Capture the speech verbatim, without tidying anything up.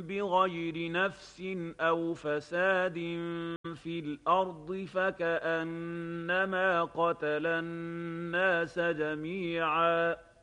بغير نفس أو فساد في الأرض فكأنما قتل الناس جميعا